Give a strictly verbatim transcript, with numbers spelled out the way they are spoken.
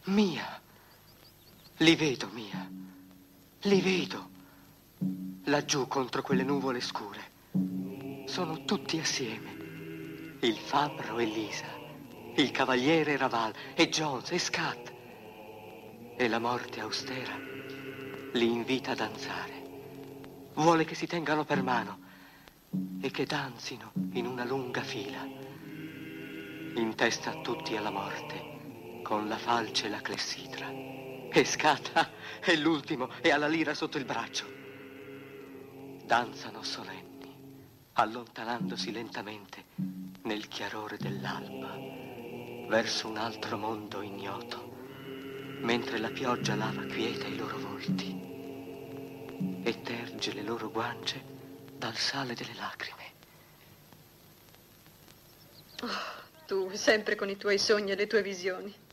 Mia. Li vedo, Mia. Li vedo. Laggiù contro quelle nuvole scure. Sono tutti assieme. Il fabbro e Lisa. Il cavaliere Raval. E Jones e Scott. E la morte austera li invita a danzare. Vuole che si tengano per mano e che danzino in una lunga fila. In testa a tutti alla morte, con la falce e la clessidra. E Scott è l'ultimo e ha la lira sotto il braccio. Danzano solenni, allontanandosi lentamente nel chiarore dell'alba, verso un altro mondo ignoto, mentre la pioggia lava quieta i loro volti e terge le loro guance dal sale delle lacrime. Oh, tu, sempre con i tuoi sogni e le tue visioni.